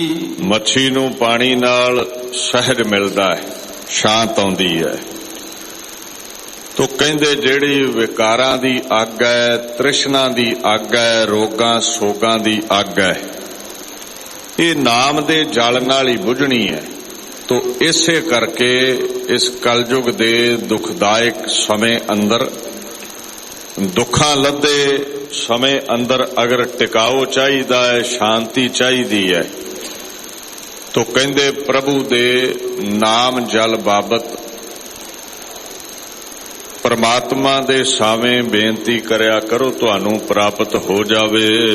ਮੱਛੀ ਨੂੰ ਪਾਣੀ ਨਾਲ ਸਹਿਜ ਮਿਲਦਾ ਹੈ, ਸ਼ਾਂਤ ਆਉਂਦੀ ਹੈ। ਤੋ ਕਹਿੰਦੇ ਜਿਹੜੀ ਵਿਕਾਰਾਂ ਦੀ ਅੱਗ ਹੈ, ਤ੍ਰਿਸ਼ਨਾ ਦੀ ਅੱਗ ਹੈ, ਰੋਗਾਂ ਸੋਗਾਂ ਦੀ ਅੱਗ ਹੈ, ਇਹ ਨਾਮ ਦੇ ਜਲ ਨਾਲ ਹੀ ਬੁਝਣੀ ਹੈ। ਤੋ ਇਸੇ ਕਰਕੇ ਇਸ ਕਲਯੁਗ ਦੇ ਦੁਖਦਾਇਕ ਸਮੇਂ ਅੰਦਰ, ਦੁੱਖਾਂ ਲੱਦੇ ਸਮੇਂ ਅੰਦਰ ਅਗਰ ਟਿਕਾਓ ਚਾਹੀਦਾ ਹੈ, ਸ਼ਾਂਤੀ ਚਾਹੀਦੀ ਹੈ, ਤੋ ਕਹਿੰਦੇ ਪ੍ਰਭੂ ਦੇ ਨਾਮ ਜਲ ਬਾਬਤ ਪਰਮਾਤਮਾ ਦੇ ਸਾਵੇਂ ਬੇਨਤੀ ਕਰਿਆ ਕਰੋ, ਤੁਹਾਨੂੰ ਪ੍ਰਾਪਤ ਹੋ ਜਾਵੇ।